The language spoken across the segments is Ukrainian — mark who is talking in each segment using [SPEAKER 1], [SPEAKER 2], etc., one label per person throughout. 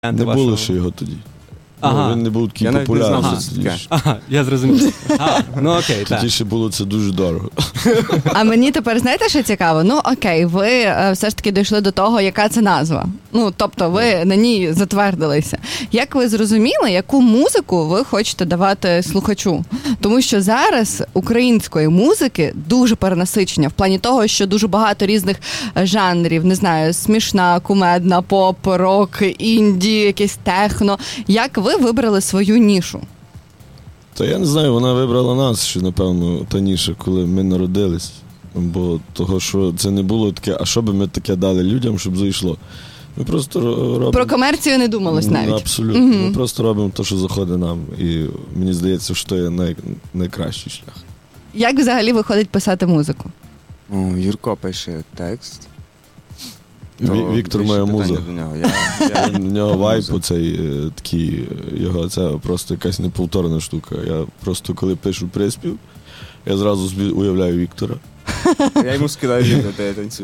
[SPEAKER 1] Не було ще його тоді.
[SPEAKER 2] Ага.
[SPEAKER 1] Він не був такий популярний.
[SPEAKER 2] Ага, я зрозумів. Ну окей, так.
[SPEAKER 1] Тоді ще було це дуже дорого.
[SPEAKER 3] А мені тепер, знаєте, що цікаво? Ну окей, ви все ж таки дійшли до того, яка це назва. Ну, тобто ви на ній затвердилися. Як ви зрозуміли, яку музику ви хочете давати слухачу? Тому що зараз української музики дуже перенасичення в плані того, що дуже багато різних жанрів, не знаю, смішна, кумедна, поп, рок, інді, якесь техно. Як ви вибрали свою нішу?
[SPEAKER 1] Та я не знаю, вона вибрала нас, що, напевно, та ніша, коли ми народились. Бо того, що це не було таке, а що би ми таке дали людям, щоб зайшло. Ми просто робимо...
[SPEAKER 3] Про комерцію не думалось навіть.
[SPEAKER 1] Абсолютно. Ми просто робимо те, що заходить нам. І мені здається, що це є найкращий шлях.
[SPEAKER 3] Як взагалі виходить писати музику?
[SPEAKER 4] Юрко пише текст.
[SPEAKER 1] Віктор моя муза.
[SPEAKER 4] У
[SPEAKER 1] нього вайб оцей такий, його це просто якась неповторна штука. Я просто коли пишу приспів, я зразу уявляю Віктора.
[SPEAKER 4] Я йому скидаю відео, де я танцюю.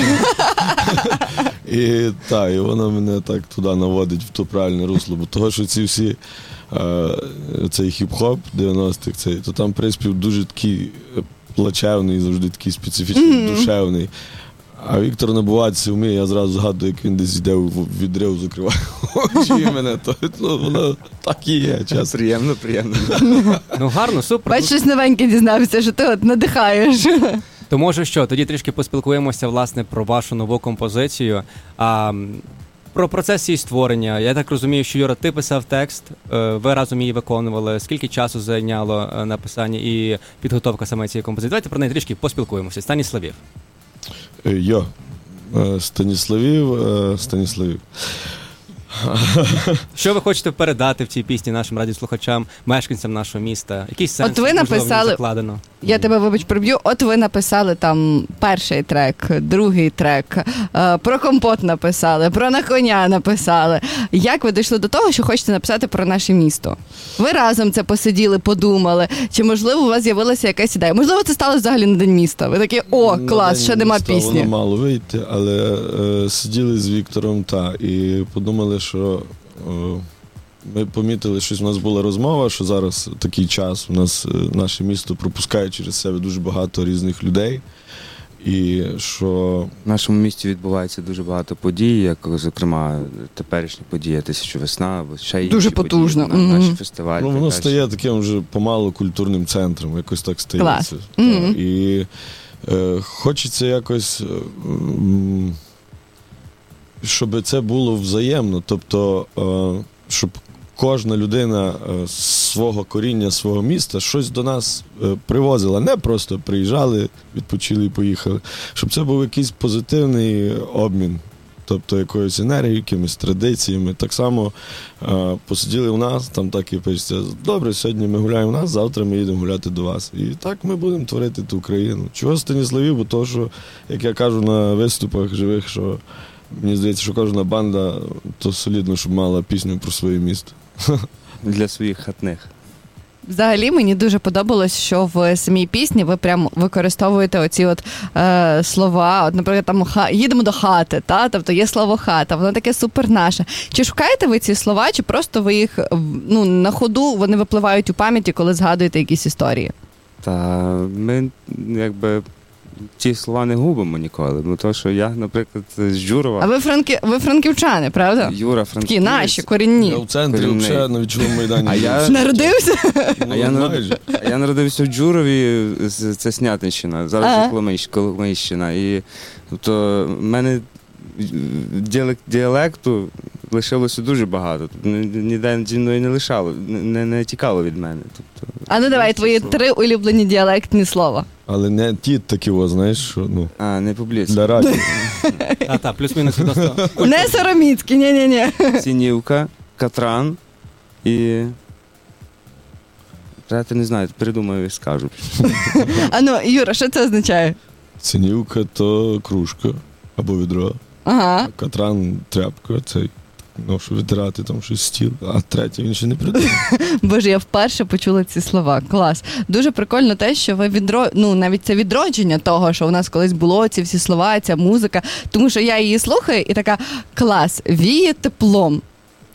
[SPEAKER 1] І воно мене так туди наводить в то правильне русло. Бо того, що ці всі цей хіп-хоп 90-х, то там приспів дуже такий плачевний, завжди такий специфічний, душевний. А Віктор набуватися вміє, я зразу згадую, як він десь йде в відрив, закриває очі і мене. Воно так і є, чесно.
[SPEAKER 4] Приємно.
[SPEAKER 2] Ну гарно, супер.
[SPEAKER 3] Бачиш, щось новеньке дізнався, що ти от надихаєш.
[SPEAKER 2] То може що, тоді трішки поспілкуємося, власне, про вашу нову композицію. Про процес її створення. Я так розумію, що, Юра, ти писав текст, ви разом її виконували. Скільки часу зайняло написання і підготовка саме цієї композиції? Давайте про неї трішки поспілкуємося. Станіславів.
[SPEAKER 1] Станіславів.
[SPEAKER 2] Що ви хочете передати в цій пісні нашим радіослухачам, мешканцям нашого міста? Якийсь сенс,
[SPEAKER 3] от ви написали,
[SPEAKER 2] закладено?
[SPEAKER 3] Я тебе, вибач, приб'ю. От ви написали там перший трек, другий трек, про компот написали, про на коня написали. Як ви дійшли до того, що хочете написати про наше місто? Ви разом це посиділи, подумали? Чи, можливо, у вас з'явилася якась ідея? Можливо, це сталося взагалі на День міста? Ви такі, клас, ще нема пісні.
[SPEAKER 1] Воно мало вийти, але сиділи з Віктором і подумали, що ми помітили, що у нас була розмова, що зараз такий час, у нас наше місто пропускає через себе дуже багато різних людей. І що...
[SPEAKER 4] В нашому місті відбувається дуже багато подій, як, зокрема, теперішня подія «1000 весна», або ще інші
[SPEAKER 3] дуже потужно.
[SPEAKER 4] Події, наші фестивалі.
[SPEAKER 1] Воно стає таким вже помалу культурним центром, якось так стається. І хочеться якось, щоб це було взаємно, тобто, щоб кожна людина свого коріння, свого міста щось до нас привозила. Не просто приїжджали, відпочили і поїхали. Щоб це був якийсь позитивний обмін. Тобто якоюсь енергією, якимись традиціями. Так само посиділи у нас, там так і пишеться, добре, сьогодні ми гуляємо у нас, завтра ми їдемо гуляти до вас. І так ми будемо творити ту Україну. Чого Станіславів? Бо то, що, як я кажу на виступах живих, що мені здається, що кожна банда, то солідно, щоб мала пісню про своє місто.
[SPEAKER 4] Для своїх хатних.
[SPEAKER 3] Взагалі, мені дуже подобалось, що в самій пісні ви прям використовуєте оці от слова. От, наприклад, там їдемо до хати, та? Тобто є слово хата, воно таке супер наше. Чи шукаєте ви ці слова, чи просто ви їх на ходу, вони випливають у пам'яті, коли згадуєте якісь історії?
[SPEAKER 4] Та ми якби ті слова не губимо ніколи. Ну, то, що я, наприклад, з Журова...
[SPEAKER 3] А ви франківчани, правда?
[SPEAKER 4] Юра франківець.
[SPEAKER 3] Такі наші, корінні.
[SPEAKER 1] Я в центрі, взагалі, на Вічовому майдані.
[SPEAKER 3] Народився?
[SPEAKER 4] Я народився в Джурові, це Снятинщина, зараз Коломийщина. І тобто в мене діалекту лишилося дуже багато. Ніде зі мною не лишало, не тікало від мене. Тобто,
[SPEAKER 3] давай, твої 3 улюблені діалектні слова.
[SPEAKER 1] Але не ті такі, знаєш, що,
[SPEAKER 4] не публіція.
[SPEAKER 1] Для радіо.
[SPEAKER 2] Плюс-мінус відносно.
[SPEAKER 3] Не сороміцькі, ні.
[SPEAKER 4] Синівка, Катран і... Я не знаю, придумаю і скажу.
[SPEAKER 3] Юра, що це означає?
[SPEAKER 1] Синівка – то кружка або відро.
[SPEAKER 3] Ага.
[SPEAKER 1] А Катран – тряпка, цей. Що витирати там щось стіл, а третє він ще не придумав.
[SPEAKER 3] Боже, я вперше почула ці слова. Клас. Дуже прикольно те, що ви навіть це відродження того, що у нас колись було, ці всі слова, ця музика. Тому що я її слухаю і така, клас, віє теплом.